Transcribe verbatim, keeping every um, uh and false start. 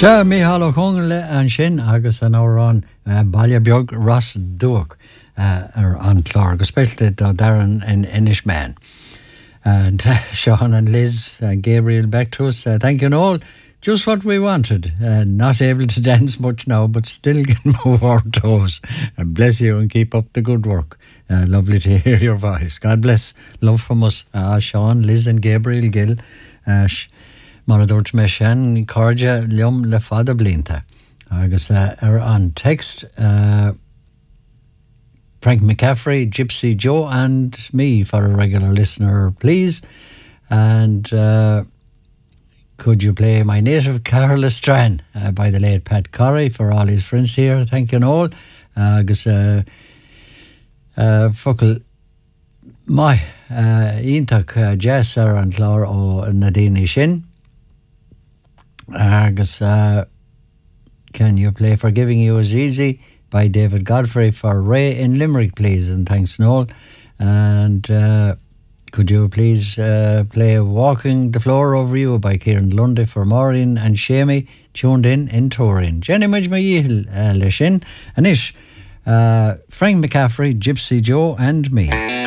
Se Micheál Ó Congan le an sin agus an árán uh, baile beag Ross Dúach uh, ar an chlár go spéilte do Darren in Inishman. And uh, Sean and Liz and Gabriel back to us. Uh, thank you all. Just what we wanted. Uh, not able to dance much now, but still can move our toes. And bless you and keep up the good work. Uh, lovely to hear your voice. God bless. Love from us. Uh, Sean, Liz and Gabriel Gill. Uh, Mar dúirt me sin cóide liom le fada blianta. Agus uh, ar an text, uh, Frank McCaffrey, Gypsy Joe and me for a regular listener, please. And uh, could you play My Native Carol Strand uh, by the late Pat Corrie for all his friends here. Thank you all. Agus uh, uh, Fuckle my uh, Ítach uh, jazz ar an chlár ó Nadine sin. Agus uh, can you play Forgiving You Is Easy by David Godfrey for Ray in Limerick, please, and thanks Noel. And uh, could you please uh, play Walking the Floor Over You by Kieran Lundy for Maureen and Shamey, tuned in in Turin. Jenny Mujmayil uh, Lishin, Anish, uh, Frank McCaffrey, Gypsy Joe and me.